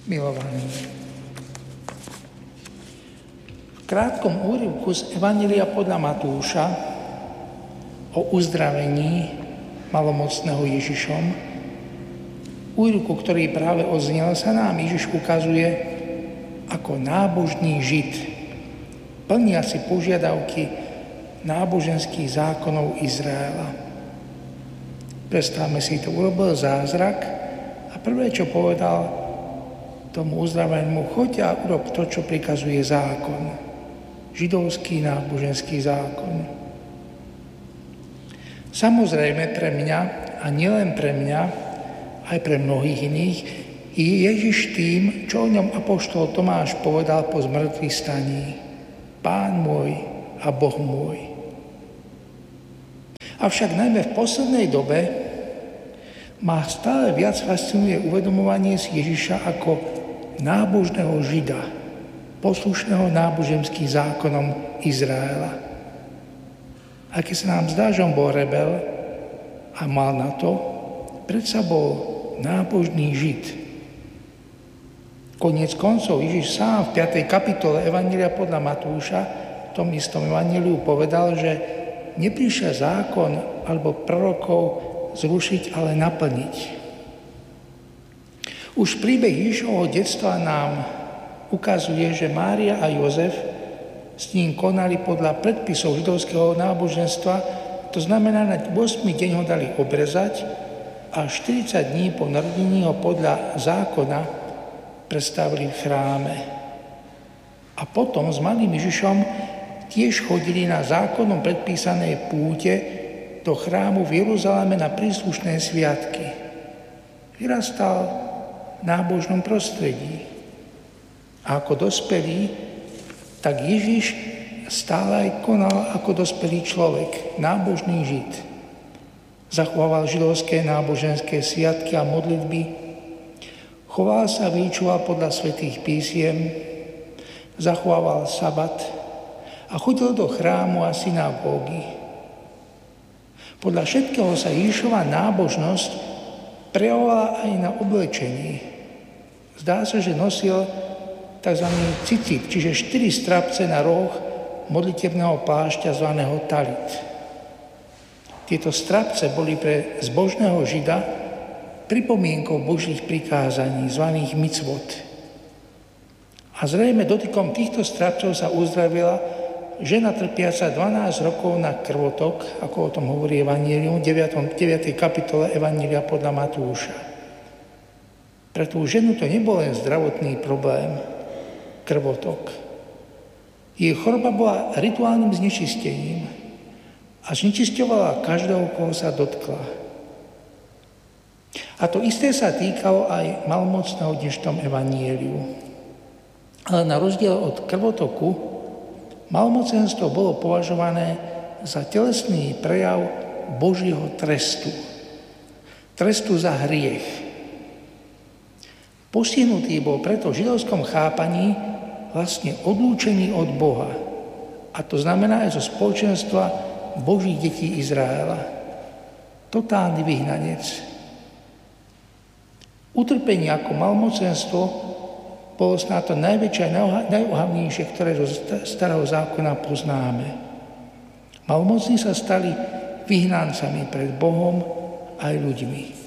Milovaní, v krátkom úryvku z Evanjelia podľa Matúša o uzdravení malomocného Ježišom, úryvku, ktorý práve odznel, sa nám Ježiš ukazuje ako nábožný Žid, plniaci požiadavky náboženských zákonov Izraela. Predstavme si to, urobil zázrak a prvé, čo povedal tomu uzdravenému, choď a urob to, čo prikazuje zákon. Židovský náboženský zákon. Samozrejme pre mňa, a nielen pre mňa, aj pre mnohých iných, je Ježiš tým, čo o ňom apoštol Tomáš povedal po zmŕtvychvstaní. Pán môj a Boh môj. Avšak najmä v poslednej dobe ma stále viac fascinuje uvedomovanie si Ježiša ako nábožného Žida, poslušného náboženským zákonom Izraela. A keď sa nám zdá, že on bol rebel a mal na to, predsa bol nábožný Žid. Koniec koncov Ježiš sám v 5. kapitole Evanjelia podľa Matúša v tom istom evanjeliu povedal, že neprišiel zákon alebo prorokov zrušiť, ale naplniť. Už príbeh Ježišovho detstva nám ukazuje, že Mária a Jozef s ním konali podľa predpisov židovského náboženstva, to znamená, na 8. deň ho dali obrezať a 40 dní po narodení ho podľa zákona predstavili v chráme. A potom s malým Ježišom tiež chodili na zákonom predpísané púte do chrámu v Jeruzaleme na príslušné sviatky. Vyrastal v nábožnom prostredí. A ako dospelý, tak Ježiš stále aj konal ako dospelý človek, nábožný Žid. Zachovával židovské náboženské sviatky a modlitby, choval sa a vyučoval podľa svätých písiem, zachovával sabat a chodil do chrámu a synagógy. Podľa všetkého sa Ježišova nábožnosť prejavovala aj na oblečení. Zdá sa, že nosil tzv. Cicit, čiže 4 strapce na roh modlitebného plášťa zvaného talit. Tieto strapce boli pre zbožného Žida pripomienkou Božích prikázaní, zvaných micvot. A zrejme dotykom týchto strapcov sa uzdravila žena trpiaca 12 rokov na krvotok, ako o tom hovorí Evanjelium v 9. kapitole Evanjelia podľa Matúša. Pre tú ženu to nebol len zdravotný problém, krvotok. Jej choroba bola rituálnym znečistením a znečisťovala každého, koho sa dotkla. A to isté sa týkalo aj malomocného dnešnom evanjeliu. Ale na rozdiel od krvotoku, malomocenstvo bolo považované za telesný prejav Božieho trestu. Trestu za hriech. Postihnutý bol preto v židovskom chápaní vlastne odlúčený od Boha. A to znamená aj zo spoločenstva Božích detí Izraela. Totálny vyhnanec. Utrpenie ako malomocenstvo bolo snáď to najväčšie a najohavnejšie, ktoré zo starého zákona poznáme. Malomocní sa stali vyhnancami pred Bohom aj ľuďmi.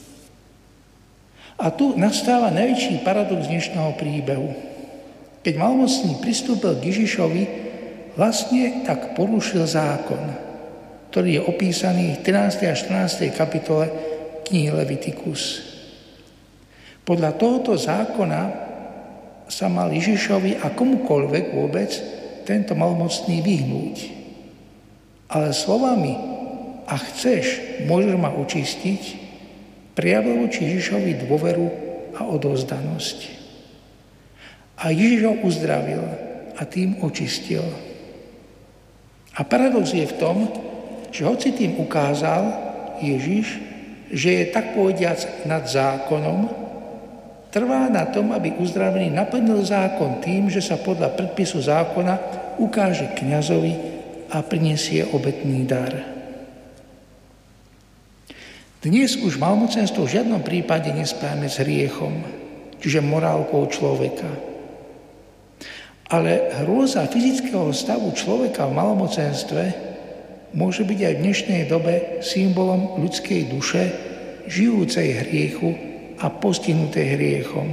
A tu nastáva najväčší paradox dnešného príbehu. Keď malomocný pristúpil k Ježišovi, vlastne tak porušil zákon, ktorý je opísaný v 13. a 14. kapitole knihy Levitikus. Podľa tohoto zákona sa mal Ježišovi a komukoľvek vôbec tento malomocný vyhnúť. Ale slovami a chceš, môžeš ma očistiť, prijavil voči Ježišovi dôveru a odovzdanosť. A Ježiš ho uzdravil a tým očistil. A paradox je v tom, že hoci tým ukázal Ježiš, že je tak povediac nad zákonom, trvá na tom, aby uzdravený naplnil zákon tým, že sa podľa predpisu zákona ukáže kňazovi a prinesie obetný dar. Dnes už malomocenstvo v žiadnom prípade nespájame s hriechom. čiže morálkou človeka. Ale hrôza fyzického stavu človeka v malomocenstve môže byť aj v dnešnej dobe symbolom ľudskej duše, žijúcej hriechu a postihnutej hriechom.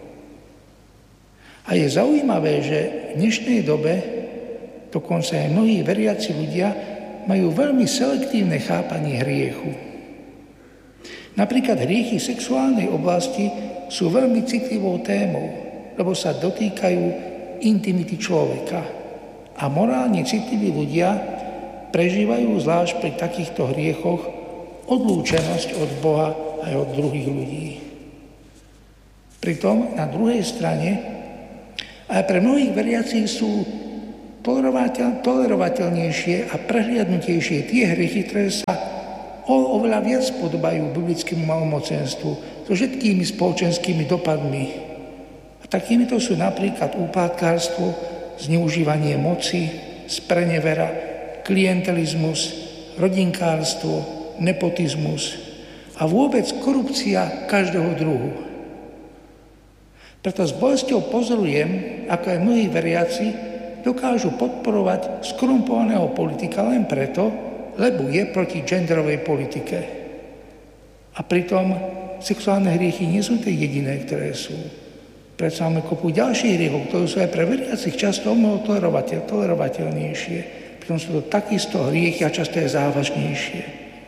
A je zaujímavé, že v dnešnej dobe dokonca aj mnohí veriaci ľudia majú veľmi selektívne chápanie hriechu. Napríklad hriechy sexuálnej oblasti sú veľmi citlivou témou, lebo sa dotýkajú intimity človeka. A morálne citliví ľudia prežívajú zvlášť pri takýchto hriechoch odlúčenosť od Boha aj od druhých ľudí. Pritom na druhej strane aj pre mnohých veriacich sú tolerovateľnejšie a prehliadnutejšie tie hriechy, ktoré sa oveľa viac podobajú biblickému malomocenstvu so všetkými spoločenskými dopadmi. A takýmito sú napríklad úplatkárstvo, zneužívanie moci, sprenevera, klientelizmus, rodinkárstvo, nepotizmus a vôbec korupcia každého druhu. Preto s bolesťou pozorujem, ako aj mnohí veriaci dokážu podporovať skorumpovaného politika len preto, lebo je proti genderovej politike. A pritom sexuálne hriechy nie sú tie jediné, ktoré sú. Predsa máme kopu ďalších hriechov, ktoré sú aj pre veriacich často o mnoho tolerovateľnejšie. Pritom sú to takisto hriechy a často aj závažnejšie.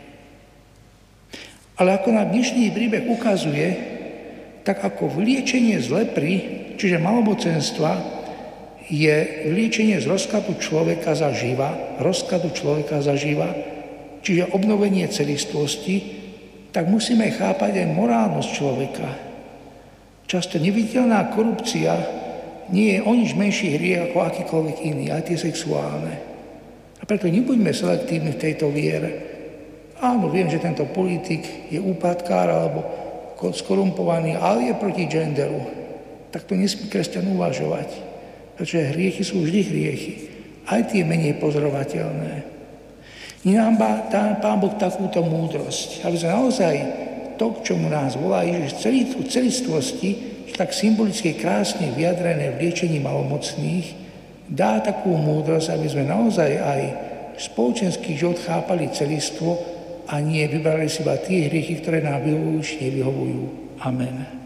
Ale ako nám dnešný príbeh ukazuje, tak ako vyliečenie z lepry, čiže malomocenstva, je vyliečenie z rozkladu človeka zaživa, čiže obnovenie celistvosti, tak musíme chápať aj morálnosť človeka. Často neviditeľná korupcia nie je o nič menší hriech ako akýkoľvek iný, aj tie sexuálne. A preto nebuďme selektívni v tejto viere. Áno, viem, že tento politik je úpadkár alebo skorumpovaný, ale je proti genderu. Tak to nesmí kresťan uvažovať. Pretože hriechy sú vždy hriechy. Aj tie menej pozorovateľné. Nie nám dá Pán Boh takúto múdrosť, aby sme naozaj to, k čomu nás volá Ježiš celistvosti, tak symbolicky krásne vyjadrené v liečení malomocných, dá takú múdrosť, aby sme naozaj aj spoločenský život chápali celistvo a nie vybrali si iba tie hriechy, ktoré nám vyhovujú, či nevyhovujú. Amen.